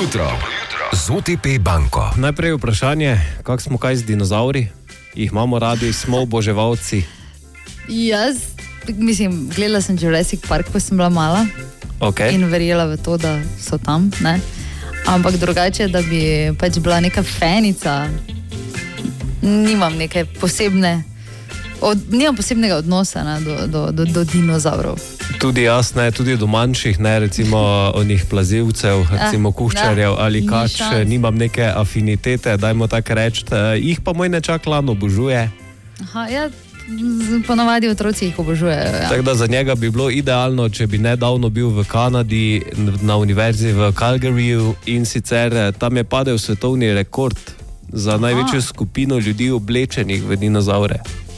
jutro z OTP banko. Najprej vprašanje, kako smo kaj z dinozauri? Jih imamo radi, smo oboževalci? Jaz, mislim, gledala sem Jurassic Park, ko sem bila mala. Okay. In verjela v to, da so tam, ne? Ampak drugače, da bi pač bila neka fenica, nimam neke posebne, nimam posebnega odnosa, ne, do dinozavrov. Tudi jaz ne, tudi do manjših, ne, recimo onih plazivcev, recimo kuščarjev ali kač, nimam neke afinitete, dajmo tako reči, jih pa moj nečak lan obožuje. Aha, ja, ponovadi otroci jih obožujejo. Ja. Tako da za njega bi bilo idealno, če bi nedavno bil v Kanadi na univerzi v Calgaryju in sicer tam je padel svetovni rekord za največjo skupino ljudi oblečenih v dinozaure.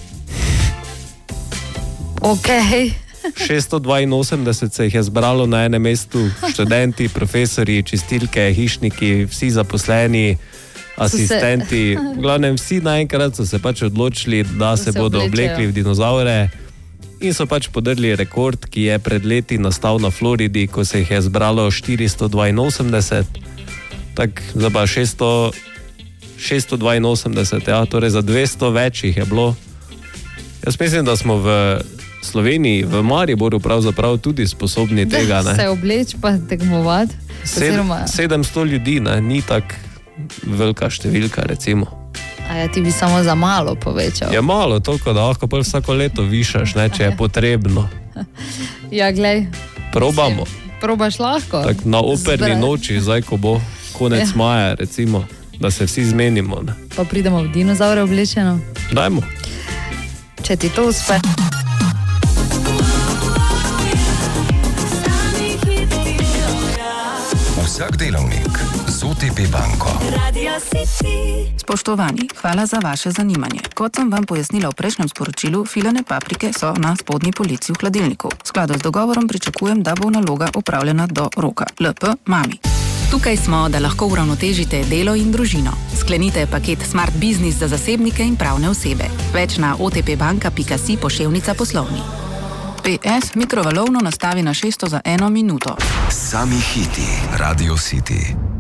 Okay. 682 se jih je zbralo na enem mestu, študenti, profesori, čistilke, hišniki, vsi zaposleni, asistenti, v glavnem vsi naenkrat so se pač odločili, da se bodo oblekli v dinozaure in so pač podrli rekord, ki je pred leti nastal na Floridi, ko se jih je zbralo 482, tako za pa 682, ja, torej za 200 več jih je bilo. Jaz mislim, da smo v Sloveniji, v Mariboru pravzaprav tudi sposobni tega, ne? Se obleč pa tekmovati. 700 ljudi, ne? Ni tak velika številka, recimo. A ja, ti bi samo za malo povečal. Je malo, toliko, da lahko pa vsako leto višaš, ne, če je potrebno. Ja, glej. Probamo. Probaš lahko. Tak na operni noči, zdaj, ko bo konec maja, recimo, da se vsi zmenimo, ne? Pa pridemo v dinozaure oblečeno. Dajmo. Če ti to uspe. Vsak delavnik z OTP banko. Spoštovani, hvala za vaše zanimanje. Kot sem vam pojasnila v prejšnjem sporočilu, filane paprike so na spodnji polici v hladilniku. V skladu z dogovorom pričakujem, da bo naloga opravljena do roka. LP mami. Tukaj smo, da lahko uravnotežite delo in družino. Sklenite paket Smart Business za zasebnike in pravne osebe. Več na otpbanka.si / poslovni. PS mikrovalovno nastavi na 600 za 1 minuto. Sami hiti Radio City.